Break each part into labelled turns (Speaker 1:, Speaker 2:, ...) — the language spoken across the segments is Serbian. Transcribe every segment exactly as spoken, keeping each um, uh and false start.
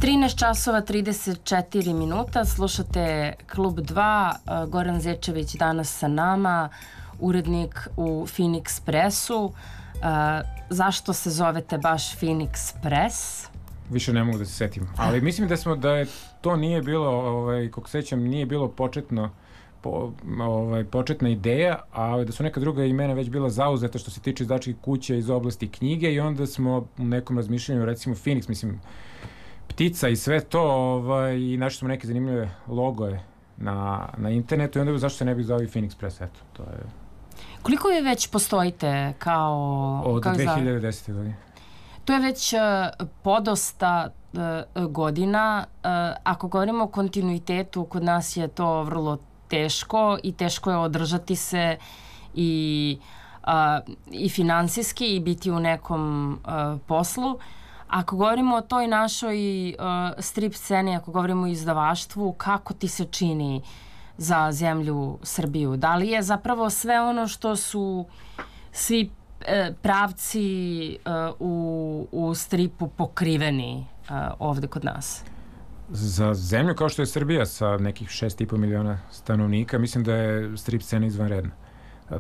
Speaker 1: trinaest časova trideset četiri minuta, slušate Klub dva, Goran Zečević danas sa nama, urednik u Phoenix Pressu. Uh, zašto se zovete baš Phoenix Press?
Speaker 2: Više ne mogu da se setim, ali mislim da smo da je to nije bilo, ovaj, kako sećam, nije bilo početno po, ovaj, početna ideja, a da su neka druga imena već bila zauzeta što se tiče izdačkih kuća iz oblasti knjige i onda smo u nekom razmišljanju, recimo Phoenix, mislim, ptica i sve to, ovaj, i našli smo neke zanimljive logoje na, na internetu i onda zašto se ne bi zvali Phoenix Press, eto, to je...
Speaker 1: Koliko vi već postojite kao...
Speaker 2: Od
Speaker 1: kao
Speaker 2: dve hiljade desete. godine.
Speaker 1: To je već uh, podosta uh, godina. Uh, ako govorimo o kontinuitetu, kod nas je to vrlo teško i teško je održati se i, uh, i finansijski i biti u nekom uh, poslu. Ako govorimo o toj našoj uh, strip sceni, ako govorimo o izdavaštvu, kako ti se čini za zemlju Srbiju? Da li je zapravo sve ono što su svi e, pravci e, u, u stripu pokriveni e, ovde kod nas?
Speaker 2: Za zemlju kao što je Srbija sa nekih šest i po miliona stanovnika, mislim da je strip scena izvanredna. E,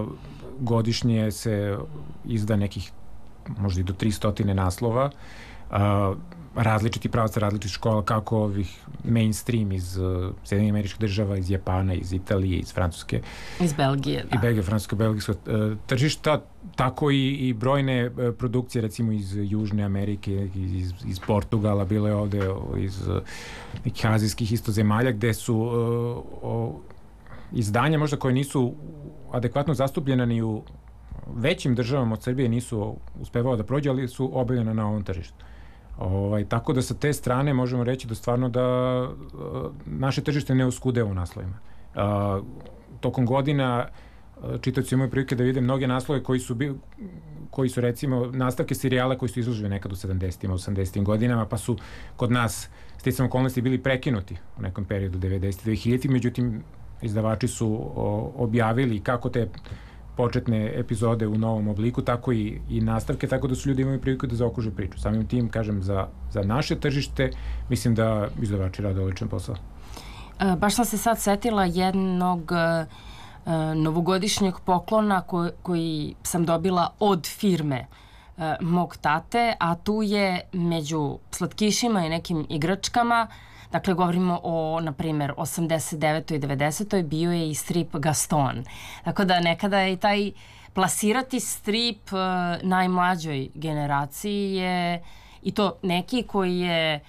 Speaker 2: godišnje se izda nekih možda i do tristo naslova, a, različiti pravca, različitih škola, kako ovih mainstream iz uh, Sjedinjenih Američkih Država, iz Japana, iz Italije, iz Francuske.
Speaker 1: Iz Belgije, da.
Speaker 2: I Belgije, Francuske, belgijsko uh, tržišta, tako i, i brojne uh, produkcije, recimo iz Južne Amerike, iz, iz Portugala, bilo je ovde iz uh, nekih azijskih isto zemalja, gde su uh, o, izdanja možda koje nisu adekvatno zastupljena ni u većim državama od Srbije nisu uspevao da prođe, ali su objavljena na ovom tržištu. Ovaj, tako da sa te strane možemo reći da stvarno da uh, naše tržište ne oskude u naslovima. Uh, tokom godina uh, čitaoci imaju prilike da vide mnoge naslove koji su, bi, koji su recimo nastavke serijala koji su izloženi nekad u sedamdesetim, osamdesetim godinama, pa su kod nas sticam okolnosti bili prekinuti u nekom periodu devedesetih, dvehiljaditih, međutim izdavači su o, objavili kako te početne epizode u novom obliku, tako i, i nastavke, tako da su ljudi imali priliku da zaokruže priču. Samim tim, kažem, za, za naše tržište, mislim da izdavači rade odličan posao.
Speaker 1: E, baš sam se sad setila jednog e, novogodišnjeg poklona ko, koji sam dobila od firme e, mog tate, a tu je među slatkišima i nekim igračkama, dakle, govorimo o, na primjer, osamdeset devetoj i devedesetoj bio je i strip Gaston. Tako da nekada je i taj plasirati strip uh, najmlađoj generaciji je i to neki koji je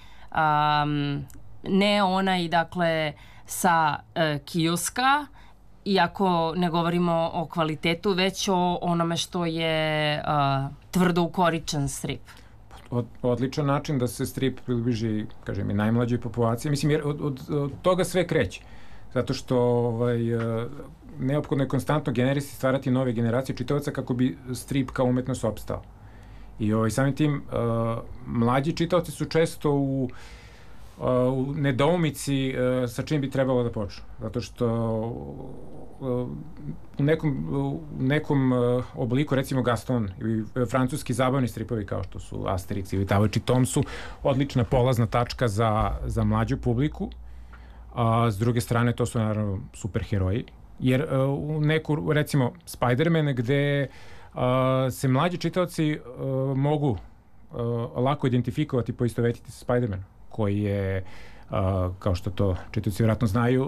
Speaker 1: um, ne onaj, dakle, sa uh, kioska, iako ne govorimo o kvalitetu, već o onome što je uh, tvrdo ukoričen strip.
Speaker 2: Od, odličan način da se strip približi, kažem, i najmlađoj populaciji. Mislim, jer od, od, od toga sve kreće. Zato što ovaj, neophodno je konstantno generisati, stvarati nove generacije čitavaca kako bi strip kao umetnost opstao. I ovaj, samim tim, uh, mlađi čitavci su često u, uh, u nedoumici uh, sa čim bi trebalo da počnu. Zato što uh, u nekom, u nekom uh, obliku, recimo Gaston ili francuski zabavni stripovi kao što su Asterix ili Tavliči Tom su odlična polazna tačka za, za mlađu publiku, a s druge strane to su naravno superheroji, jer uh, u neku, recimo Spider-Man gde uh, se mlađi čitaoci uh, mogu uh, lako identifikovati, poistovetiti sa Spider-Manom, koji je Uh, kao što to čitaoci vjerojatno znaju,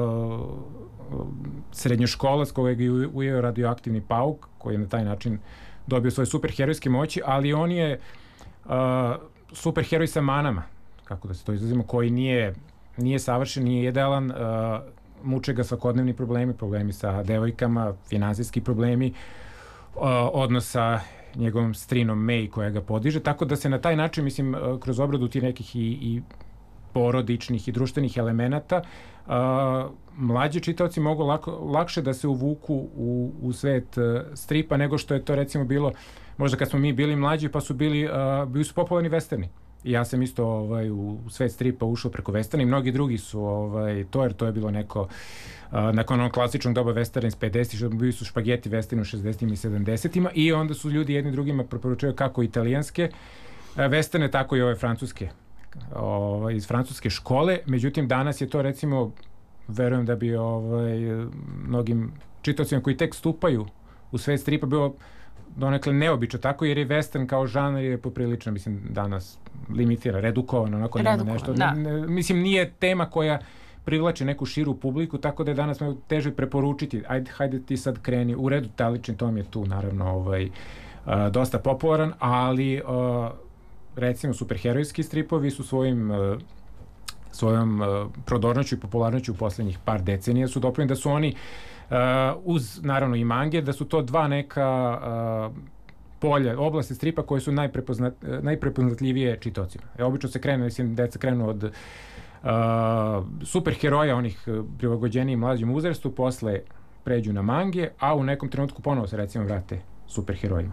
Speaker 2: uh, srednjoškolac kojeg je ujeo radioaktivni pauk, koji je na taj način dobio svoje superherojske moći, ali on je uh, superheroj sa manama, kako da se to izrazimo, koji nije, nije savršen, nije idealan, uh, muče ga svakodnevni problemi, problemi sa devojkama, finansijski problemi, uh, odnos sa njegovom strinom May koja ga podiže, tako da se na taj način, mislim, uh, kroz obradu ti nekih i, i porodičnih i društvenih elemenata, uh, mlađi čitaoci mogu lako, lakše da se uvuku u, u svet uh, stripa nego što je to recimo bilo, možda kad smo mi bili mlađi pa su bili, uh, bili su popularni westerni. I ja sam isto ovaj, u svet stripa ušao preko westerna i mnogi drugi su ovaj, to, jer to je bilo neko uh, nakon onog klasičnog doba westerna iz pedesetih, što bili su špageti westerni u šezdesetim i sedamdesetima i onda su ljudi jedni drugima preporučuju kako italijanske uh, westerne, tako i ove francuske ovaj, iz francuske škole, međutim danas je to recimo, verujem da bi ovaj, mnogim čitaocima koji tek stupaju u svet stripa bilo donekle neobično tako, jer je western kao žanr je poprilično, mislim, danas limitira, redukovan, onako nema nešto.
Speaker 1: Da.
Speaker 2: Ne, ne, mislim, nije tema koja privlači neku širu publiku, tako da je danas mnogo teže preporučiti. Ajde, hajde ti sad kreni. U redu, Talični tom je tu, naravno, ovaj, a, dosta popularan, ali a, recimo superherojski stripovi su svojim a, svojom a, prodornoću i popularnoću u poslednjih par decenija su doprinili da su oni Uh, uz naravno i mange, da su to dva neka uh, polja, oblasti stripa koje su najprepoznat, najprepoznatljivije čitocima. E, obično se krene, mislim, deca krenu od uh, superheroja, onih prilagođenijim mlađim uzrastu, posle pređu na mange, a u nekom trenutku ponovo se recimo vrate superherojima.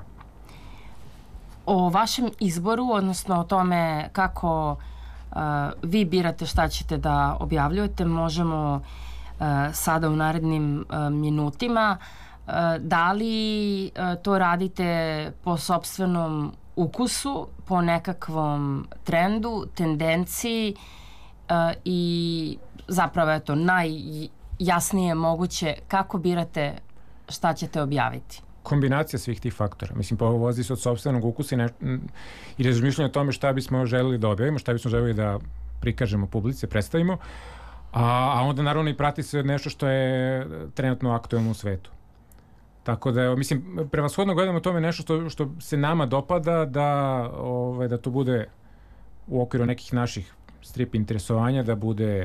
Speaker 1: O vašem izboru, odnosno o tome kako uh, vi birate šta ćete da objavljujete, možemo sada u narednim minutima. Da li to radite po sopstvenom ukusu, po nekakvom trendu, tendenciji i zapravo je to najjasnije moguće kako birate šta ćete objaviti?
Speaker 2: Kombinacija svih tih faktora. Mislim, povozi se od sopstvenog ukusa i, ne, i razmišljanja o tome šta bismo želeli da objavimo, šta bismo želeli da prikažemo publici, predstavimo. A, a onda naravno i prati se nešto što je trenutno aktuelno u svetu. Tako da, mislim, prevashodno gledamo tome nešto što, što se nama dopada da, ovaj, da to bude u okviru nekih naših strip interesovanja, da bude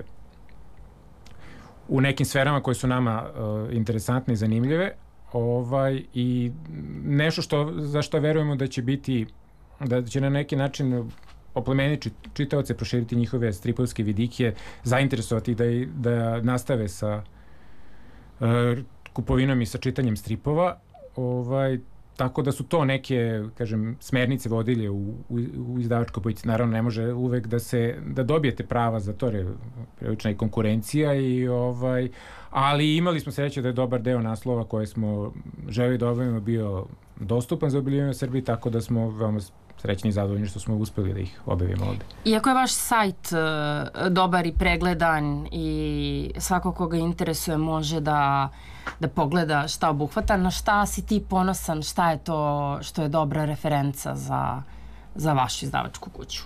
Speaker 2: u nekim sferama koje su nama uh, interesantne i zanimljive, ovaj, i nešto što, za što verujemo da će biti, da će na neki način oplemeniti čitaoce, proširiti njihove stripovske vidike, zainteresovati da, da nastave sa uh, kupovinom i sa čitanjem stripova. Ovaj, tako da su to neke, kažem, smernice vodilje u, u, u izdavačkoj politici. Naravno, ne može uvek da se da dobijete prava za to, jer je prilična i konkurencija, i, ovaj, ali imali smo sreće da je dobar deo naslova koje smo želeli da objavimo bio dostupan za objavljivanje u Srbiji, tako da smo veoma srećni i zadovoljni što smo uspeli da ih objavimo ovde.
Speaker 1: Iako je vaš sajt uh, dobar i pregledan i svako koga interesuje može da, da pogleda šta obuhvata, na šta si ti ponosan, šta je to što je dobra referenca za, za vašu izdavačku kuću?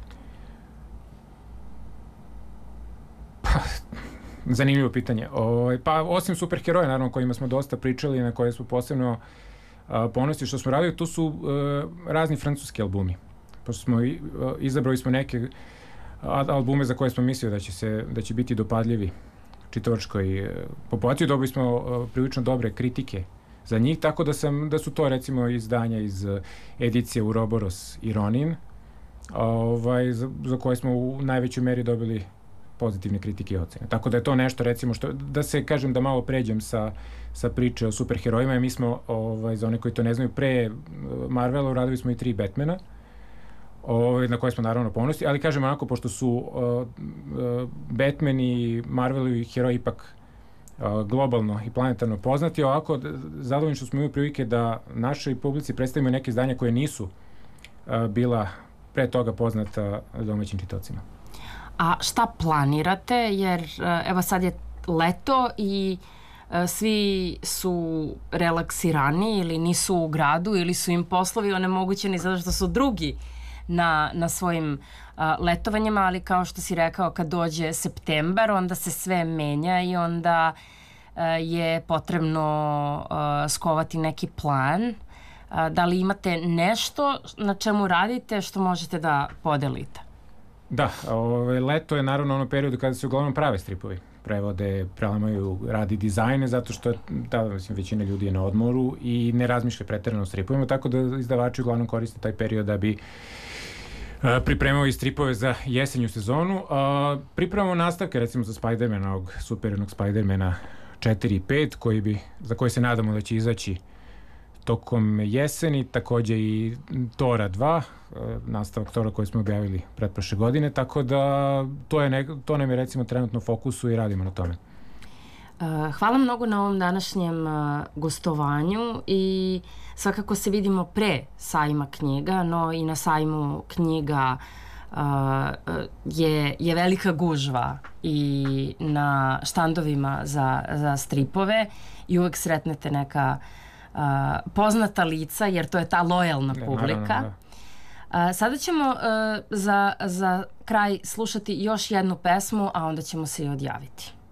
Speaker 2: Pa, zanimljivo pitanje. O, pa, osim superheroja, naravno, kojima smo dosta pričali, na koje smo posebno ponosti što smo radili, to su uh, razni francuski albumi. Pošto smo uh, izabrali smo neke albume za koje smo mislili da će se da će biti dopadljivi čitavačkoj uh, populaciji. Dobili smo uh, prilično dobre kritike za njih, tako da sam da su to recimo izdanja iz uh, edicije Uroboros i Ronin, ovaj, za, za koje smo u najvećoj meri dobili pozitivne kritike i ocene. Tako da je to nešto, recimo, što, da se, kažem, da malo pređem sa, sa priče o superherojima. Mi smo, ovaj, za one koji to ne znaju, pre Marvela uradili smo i tri Batmana, ovaj, na koje smo naravno ponosni, ali kažem onako, pošto su uh, uh, Batman i Marvelovi heroji ipak uh, globalno i planetarno poznati, ovako, zadovoljni što smo imali prilike da našoj publici predstavimo neke izdanja koje nisu uh, bila pre toga poznata domaćim čitocima.
Speaker 1: A šta planirate, jer evo sad je leto i e, svi su relaksirani ili nisu u gradu ili su im poslovi onemogućeni zato što su drugi na, na svojim a, letovanjima, ali kao što si rekao, kad dođe septembar onda se sve menja i onda a, je potrebno a, skovati neki plan. A, da li imate nešto na čemu radite što možete da podelite?
Speaker 2: Da, ove, leto je naravno ono periodu kada se uglavnom prave stripovi. Prevode, prelamaju, radi dizajne, zato što da, mislim, većina ljudi je na odmoru i ne razmišlja preterano o stripovima, tako da izdavači uglavnom koriste taj period da bi a, pripremao i stripove za jesenju sezonu. A, pripremamo nastavke, recimo za Spider-mana, ovog supernog Spider-mana četiri i pet, koji bi, za koje se nadamo da će izaći tokom jeseni, takođe i Tora dva, nastavak Tora koji smo objavili pretprošle godine, tako da to, je ne, to nam je recimo trenutno fokusu i radimo na tome.
Speaker 1: Hvala mnogo na ovom današnjem gostovanju i svakako se vidimo pre sajma knjiga, no i na sajmu knjiga a, je, je velika gužva i na štandovima za, za stripove i uvek sretnete neka a, poznata lica, jer to je ta lojalna
Speaker 2: Ne,
Speaker 1: publika.
Speaker 2: naravno, da.
Speaker 1: A, sada ćemo a, za, za kraj slušati još jednu pesmu, a onda ćemo se i odjaviti.